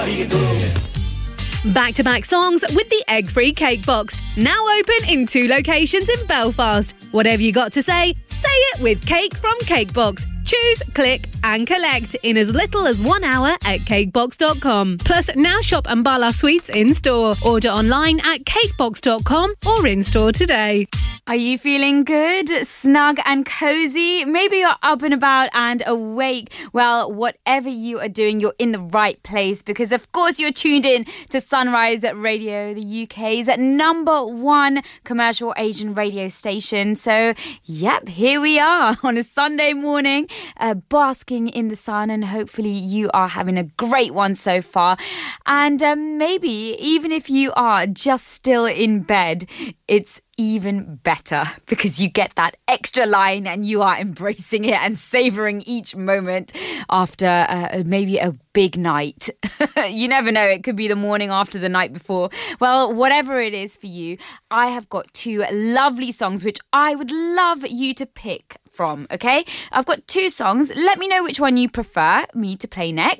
Back-to-back songs with the egg-free cake box. Now open in 2 locations in Belfast. Whatever you got to say it with Cake from Cakebox. Choose, click and collect in as little as 1 hour at cakebox.com. Plus, now shop Ambala Sweets in-store. Order online at cakebox.com or in-store today. Are you feeling good, snug and cozy? Maybe you're up and about and awake. Well, whatever you are doing, you're in the right place because, of course, you're tuned in to Sunrise Radio, the UK's #1 commercial Asian radio station. So, yep, here we are on a Sunday morning, basking in the sun, and hopefully you are having a great one so far. And maybe even if you are just still in bed, it's even better because you get that extra line and you are embracing it and savouring each moment after maybe a big night. You never know, it could be the morning after the night before. Well, whatever it is for you, I have got 2 lovely songs which I would love you to pick from, okay? I've got 2 songs. Let me know which one you prefer me to play next.